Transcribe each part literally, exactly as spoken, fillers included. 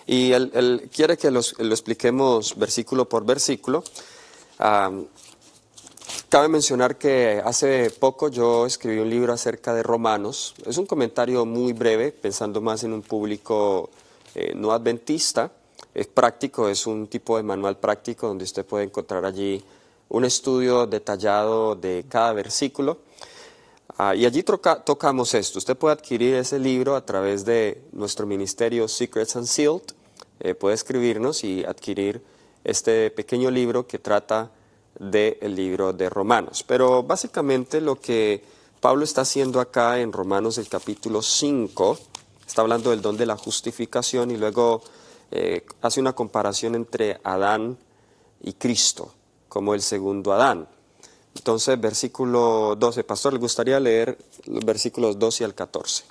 Y él, él quiere que los, lo expliquemos versículo por versículo. Um, cabe mencionar que hace poco yo escribí un libro acerca de Romanos. Es un comentario muy breve, pensando más en un público eh, no adventista. Es práctico, es un tipo de manual práctico donde usted puede encontrar allí un estudio detallado de cada versículo. Uh, y allí toca, tocamos esto. Usted puede adquirir ese libro a través de nuestro ministerio Secrets Unsealed. Eh, puede escribirnos y adquirir este pequeño libro que trata del libro de Romanos. Pero básicamente lo que Pablo está haciendo acá en Romanos el capítulo cinco, está hablando del don de la justificación y luego eh, hace una comparación entre Adán y Cristo como el segundo Adán. Entonces, versículo doce, pastor, le gustaría leer los versículos doce al catorce.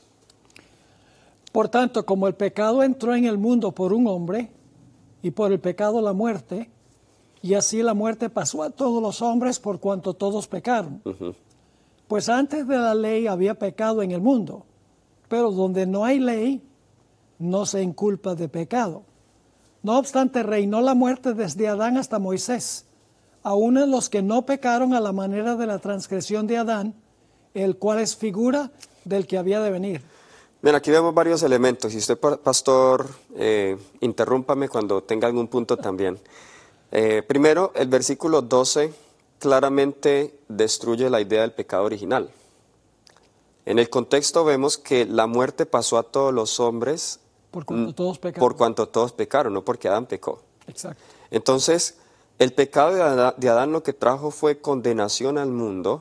Por tanto, como el pecado entró en el mundo por un hombre, y por el pecado la muerte, y así la muerte pasó a todos los hombres por cuanto todos pecaron. Uh-huh. Pues antes de la ley había pecado en el mundo, pero donde no hay ley, no se inculpa de pecado. No obstante, reinó la muerte desde Adán hasta Moisés, aun en los que no pecaron a la manera de la transgresión de Adán, el cual es figura del que había de venir. Bien, aquí vemos varios elementos. Y usted, pastor, eh, interrúmpame cuando tenga algún punto también. Eh, primero, el versículo doce claramente destruye la idea del pecado original. En el contexto vemos que la muerte pasó a todos los hombres por cuanto todos pecaron, por cuanto todos pecaron, no porque Adán pecó. Exacto. Entonces, el pecado de Adán, de Adán lo que trajo fue condenación al mundo,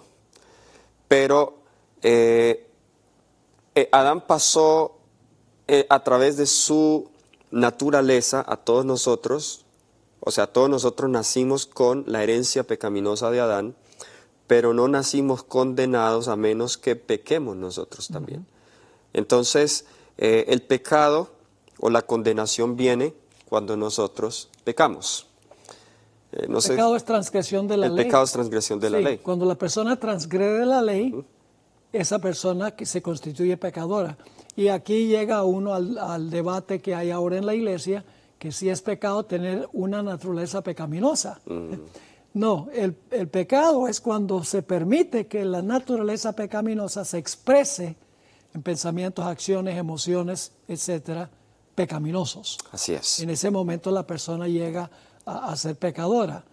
pero eh, eh, Adán pasó eh, a través de su naturaleza a todos nosotros, o sea, todos nosotros nacimos con la herencia pecaminosa de Adán, pero no nacimos condenados a menos que pequemos nosotros también. Uh-huh. Entonces, eh, el pecado o la condenación viene cuando nosotros pecamos. Eh, no el sé, pecado es transgresión de la el ley. El pecado es transgresión de sí, la ley. Cuando la persona transgrede la ley, uh-huh. esa persona que se constituye pecadora. Y aquí llega uno al, al debate que hay ahora en la iglesia, que si es pecado tener una naturaleza pecaminosa. Uh-huh. No, el, el pecado es cuando se permite que la naturaleza pecaminosa se exprese en pensamientos, acciones, emociones, etcétera, pecaminosos. Así es. En ese momento la persona llega a, a ser pecadora.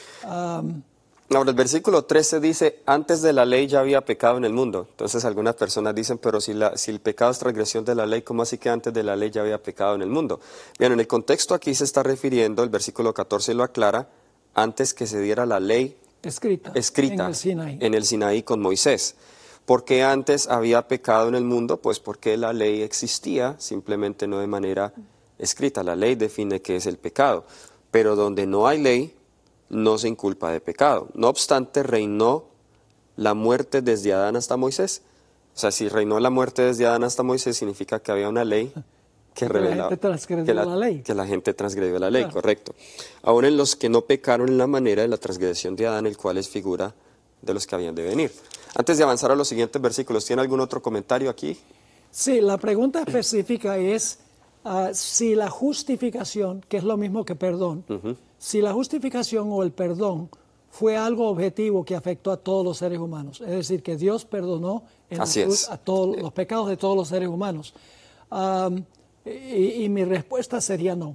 Um, Ahora, el versículo trece dice, antes de la ley ya había pecado en el mundo. Entonces algunas personas dicen, pero si, la, si el pecado es transgresión de la ley, ¿cómo así que antes de la ley ya había pecado en el mundo? Bien, en el contexto aquí se está refiriendo, el versículo catorce lo aclara, antes que se diera la ley escrita, escrita en el Sinaí. En el Sinaí con Moisés. ¿Por qué antes había pecado en el mundo? Pues porque la ley existía, simplemente no de manera escrita. La ley define qué es el pecado, pero donde no hay ley, no se inculpa de pecado. No obstante, reinó la muerte desde Adán hasta Moisés. O sea, si reinó la muerte desde Adán hasta Moisés, significa que había una ley que, que revelaba la gente transgredió que la, la ley. Que la gente transgredió la ley, claro. Correcto. Aún en los que no pecaron en la manera de la transgresión de Adán, el cual es figura de los que habían de venir. Antes de avanzar a los siguientes versículos, ¿tiene algún otro comentario aquí? Sí, la pregunta específica es uh, si la justificación, que es lo mismo que perdón, uh-huh. si la justificación o el perdón fue algo objetivo que afectó a todos los seres humanos. Es decir, que Dios perdonó en la cruz a todos los pecados de todos los seres humanos. Um, y, y mi respuesta sería no.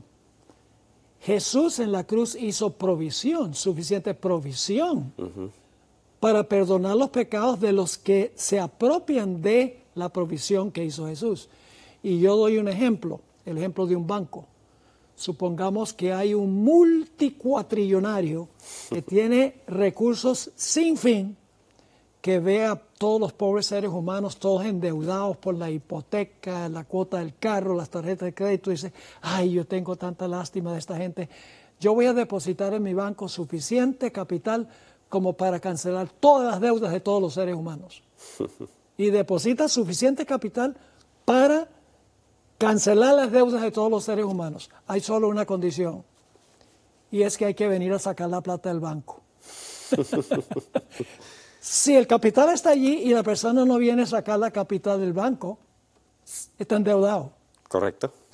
Jesús en la cruz hizo provisión, suficiente provisión, uh-huh. para perdonar los pecados de los que se apropian de la provisión que hizo Jesús. Y yo doy un ejemplo, el ejemplo de un banco. Supongamos que hay un multicuatrillonario que tiene recursos sin fin, que ve a todos los pobres seres humanos, todos endeudados por la hipoteca, la cuota del carro, las tarjetas de crédito, y dice, ay, yo tengo tanta lástima de esta gente, yo voy a depositar en mi banco suficiente capital como para cancelar todas las deudas de todos los seres humanos. Y deposita suficiente capital para cancelar las deudas de todos los seres humanos. Hay solo una condición, y es que hay que venir a sacar la plata del banco. Si el capital está allí y la persona no viene a sacar la capital del banco, está endeudado. Correcto.